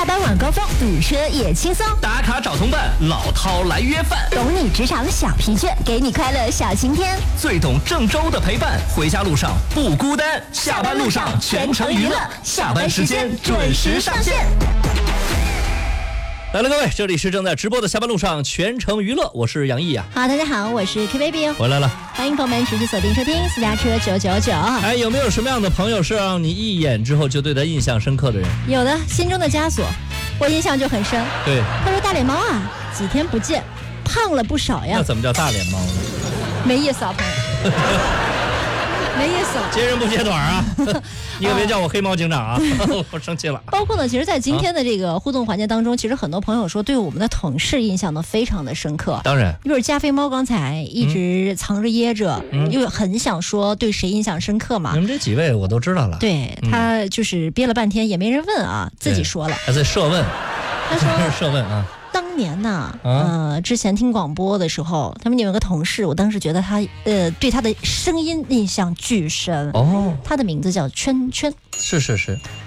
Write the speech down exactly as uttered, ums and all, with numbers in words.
下班晚高峰堵车也轻松， 打卡找同伴，老饕来约饭， 懂你职场小疲倦，给你快乐小晴天， 最懂郑州的陪伴，回家路上不孤单，下班路上全程娱乐，下班时间准时上线。来了，各位，这里是正在直播的下班路上全程娱乐，我是杨毅啊。 好，大家好，我是 K baby， 回来了， 欢迎朋友们持续锁定收听私家车九九九。 哎，有没有什么样的朋友是让你一眼之后就对他印象深刻的人？ 有的，心中的枷锁，我印象就很深。 对， 他说大脸猫啊，几天不见，胖了不少呀。 那怎么叫大脸猫呢？ 没意思啊，朋友。没意思， 接人不揭短啊！你可别叫我黑猫警长啊！我生气了。 包括呢，其实，在今天的这个互动环节当中，其实很多朋友说对我们的同事印象都非常的深刻。 当然， 比如加菲猫刚才一直藏着掖着， 嗯、 又很想说对谁印象深刻嘛。 你们这几位我都知道了。 对、嗯、他就是憋了半天也没人问啊，自己说了。 还在设问。 他说设问啊。 当年呢、啊， 呃， 之前听广播的时候，他们有一个同事，我当时觉得他，呃，对他的声音印象巨深。 哦， 他的名字叫圈圈。 是是是。